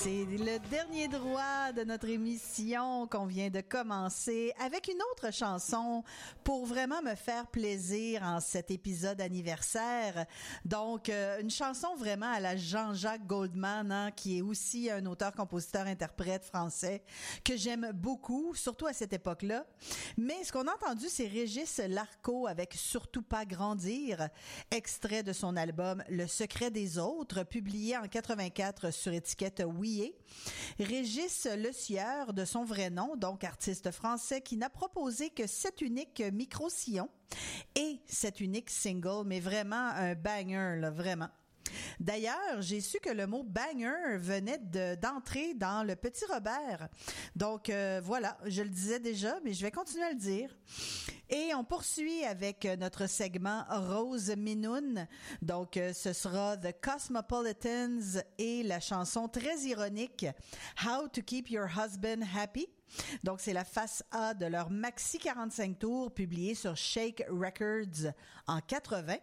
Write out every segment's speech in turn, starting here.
C'est le dernier droit de notre émission qu'on vient de commencer avec une autre chanson pour vraiment me faire plaisir en cet épisode anniversaire. Donc, une chanson vraiment à la Jean-Jacques Goldman, hein, qui est aussi un auteur, compositeur, interprète français que j'aime beaucoup, surtout à cette époque-là. Mais ce qu'on a entendu, c'est Régis Larco avec Surtout pas grandir, extrait de son album Le secret des autres, publié en 84 sur étiquette Oui. Régis Le Sieur, de son vrai nom, donc artiste français, qui n'a proposé que cet unique micro-sillon et cet unique single, mais vraiment un banger, là, vraiment. D'ailleurs, j'ai su que le mot banger venait d'entrer dans le Petit Robert. Donc voilà, je le disais déjà, mais je vais continuer à le dire. Et on poursuit avec notre segment Rose Minoune. Donc ce sera The Cosmopolitans et la chanson très ironique How to Keep Your Husband Happy. Donc, c'est la face A de leur maxi 45 tours publié sur Shake Records en 80.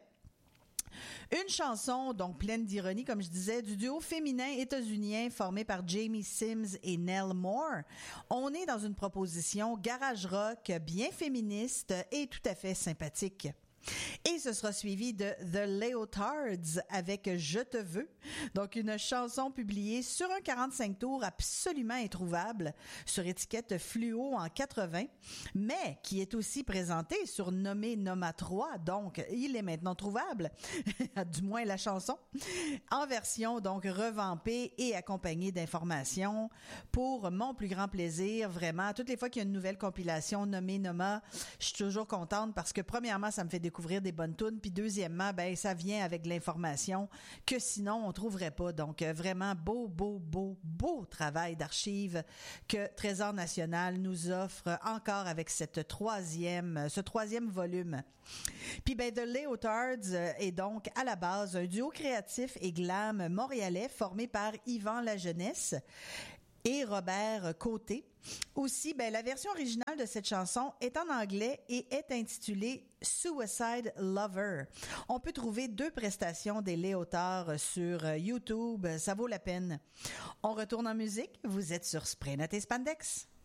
Une chanson, donc pleine d'ironie, comme je disais, du duo féminin états-unien formé par Jamie Sims et Nell Moore. On est dans une proposition garage rock bien féministe et tout à fait sympathique. Et ce sera suivi de The Leotards avec Je te veux, donc une chanson publiée sur un 45 tours absolument introuvable sur étiquette Fluo en 80, mais qui est aussi présenté sur Nommé Noma 3, donc il est maintenant trouvable, du moins la chanson, en version donc revampée et accompagnée d'informations pour mon plus grand plaisir, vraiment. Toutes les fois qu'il y a une nouvelle compilation Nommé Noma, je suis toujours contente parce que premièrement, ça me fait découvrir des bonnes tunes, puis deuxièmement, ben ça vient avec de l'information que sinon on trouverait pas. Donc vraiment beau travail d'archives que Trésor National nous offre encore avec ce troisième volume. Puis ben The Leotards est donc à la base un duo créatif et glam montréalais formé par Yvan Lajeunesse et Robert Côté. Aussi, ben, la version originale de cette chanson est en anglais et est intitulée Suicide Lover. On peut trouver 2 prestations des Léotards sur YouTube. Ça vaut la peine. On retourne en musique. Vous êtes sur Spray Net et Spandex.